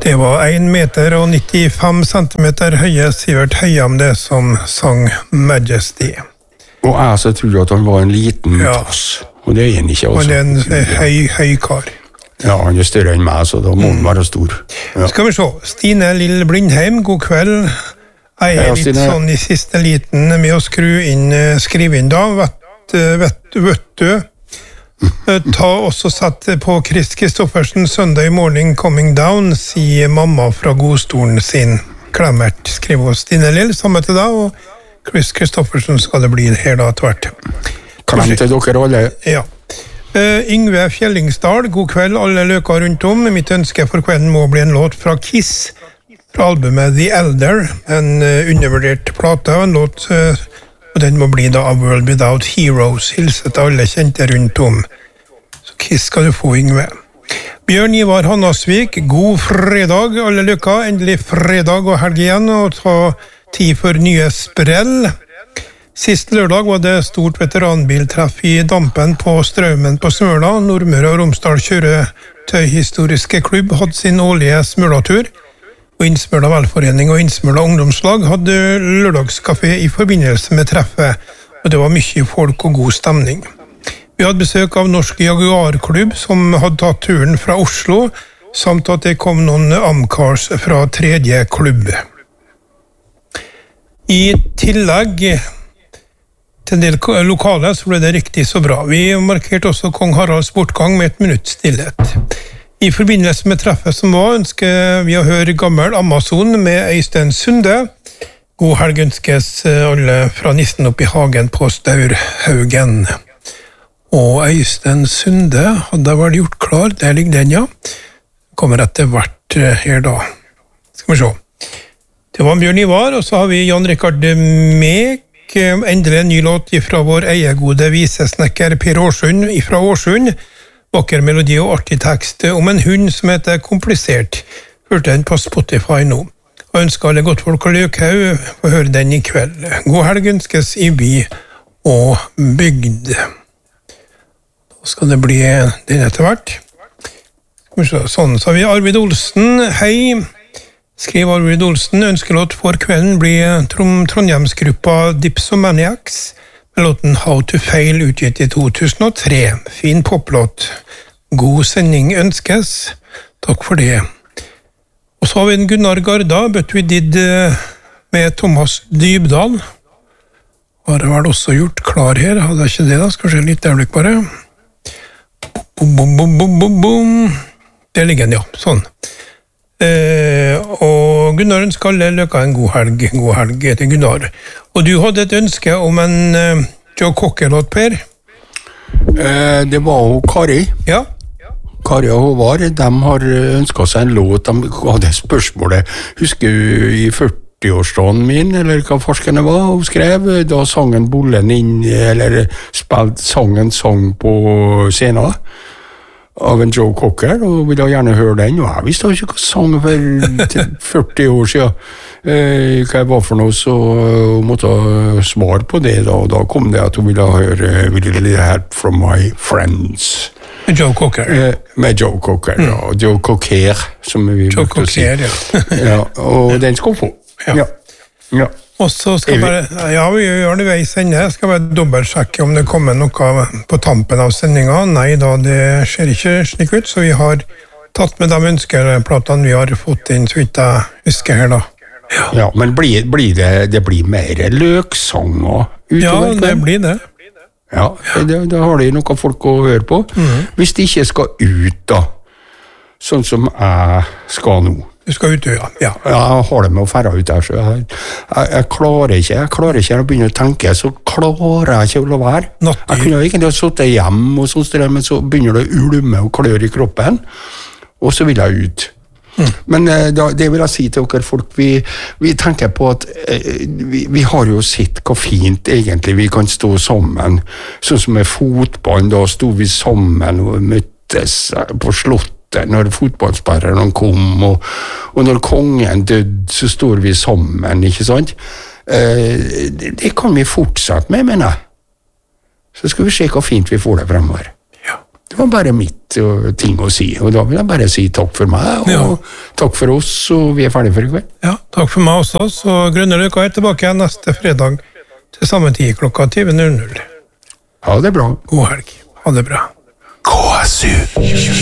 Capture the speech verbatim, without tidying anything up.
Det var en meter og nittifem centimeter høye Sivert Høyam det som sang Majesty. Og jeg så trodde at han var en liten ja. tass, og det er han ikke også. Han er en høy, høy kar. Ja, han er større enn meg, så da må han være stor. Ja. Skal vi se, Stine Lill Blindheim, god kveld. Jeg er ja, litt sånn i siste liten med å skru inn, skrive inn da, vet, vet, vet du. Ta også satt på Chris Kristoffersen Sunday morning coming down, sier mamma fra godstolen sin. Klemmert, skriver Stine Lill, samme til deg, og Chris Kristoffersen skal det bli her da tvert. Klem til dere alle. Ja. Uh, Yngve Fjellingsdal, god kveld, alle løker rundt om. Mitt ønske for kvelden må bli en låt fra Kiss, fra albumet The Elder, en uh, undervurdert plate, en låt, uh, og den må bli da A World Without Heroes, hilset alle kjente rundt om. Så Kiss skal du få, Yngve. Bjørn Ivar Hannasvik, god fredag, alle løker, endelig fredag og helg igjen, og ta tid for nye sprell. Sist lørdag var det stort veteranbiltreff i Dampen på Straumen på Smøla. Nordmøre og Romsdal kjøretøyhistoriske klubb hadde sin årlige smølatur. Og Innsmøla velforening og Innsmøla ungdomslag hadde lørdagskafé i forbindelse med treffet, og det var mye folk og god stemning. Vi hadde besøk av Norsk Jaguar-klubb som hadde tatt turen fra Oslo, samt at det kom noen Amcars fra tredje klubb. I tillegg til en del lokale så ble det riktig så bra. Vi markerte også Kong Haralds bortgang med et minutts stillhet. I forbindelse med treffet som var, ønsker vi å høre gammel Amazon med Øystein Sunde. God helg ønskes alle fra nissen opp i hagen på Staurhaugen. Og Øystein Sunde hadde vært gjort klar, der ligger den, ja. Kommer etter hvert her da. Skal vi se. Det var Bjørn Ivar, og så har vi Jan Rikard Mek, endelig en ny låt fra vår eiegode visesnekker Per Årsund fra Årsund. Vakker melodi og artig tekst om en hund som heter Komplisert. Hørte den på Spotify nå. Og ønsker alle godt folk og Løkhaug å høre den i kveld. God helg ønskes i by og bygd. Da skal det bli den etter hvert. Sånn, så har vi Arvid Olsen. Hei! Skriver Arvid Olsen, ønskelåt for kvelden blir Trondheimsgruppa Dipsomaniacs med låten How to Fail utgitt i to tusen og tre. Fin poplåt. God sending ønskes. Takk for det. Og så har vi en Gunnar Garda, But We Did med Thomas Dybdahl. Har det vel også gjort klar her? Hadde jeg ikke det da? Skal vi se litt øyeblikk bare. Bom, bom, bom, bom, bom, bom. Det ligger den, ja. Sånn. Eh, og Gunnar ønsker alle løkka en god helg, god helg til Gunnar. Og du hadde et ønske om en uh, Joe Cocker-låt, Per? Eh, det var jo Kari. Ja. Kari og Håvard, de har ønsket seg en låt, de hadde spørsmålet, husker du i førtiårsdagen min, eller hva forskerne var, og skrev, da sangen Bollen inn, eller spilte sangen sang på scenen, av en Joe Cocker, og ville gjerne høre den, og jeg visste ikke hva sang for førti år siden, eh, hva jeg var for noe, så måtte jeg svare på det, da, og da kom det at hun ville høre With a Little Help From My Friends. Med Joe Cocker. Eh, med Joe Cocker, mm. ja, Joe Cocker, som vi Joe Cocker, si. Ja. Ja, og den skal få. Ja. Ja. Ja. Og så skal bare, ja, vi gjør det ved i sende. Jeg skal bare dobbeltsjekke om det kommer noe på tampen av sendingen. Nei da, det ser ikke slik ut, så vi har tatt med de ønskeplatene vi har fått inn, så vidt jeg husker her da. Ja, ja men blir, blir det, det blir mer løksanger utover? Ja, det blir det. Ja, da har de noen folk å høre på. Mm. Hvis de ikke skal ut da, sånn som jeg skal nå. Du skal ut, ja. Ja. Jeg har det med å fære ut der, så jeg, jeg, jeg klarer ikke, jeg klarer ikke å begynne å tenke, så klarer jeg ikke å la være. Not jeg kunne jo egentlig ha sittet hjemme og sånn, men så begynner det å ulme og klør i kroppen, og så vil jeg ut. Mm. Men da, det vil jeg si til dere folk, vi, vi tenker på at vi, vi har jo sett hvor fint egentlig vi kan stå sammen, sånn som med fotball, da sto vi sammen og møttes på slott når fotballspillerne kom, og, og når kongen døde, så står vi sammen, ikke sant? Eh, det, det kan vi fortsette med, mener jeg. Så skal vi se hvor fint vi får det fremover. Ja. Det var bare mitt uh, ting å si, og da vil jeg bare si takk for meg, og Ja. takk for oss, og vi er ferdige for i kveld. Ja, takk for meg også. Så Grønne Løkka er tilbake igjen neste fredag til samme tid klokka tjue null null. Ha det bra. God helg. Ha det bra. K S U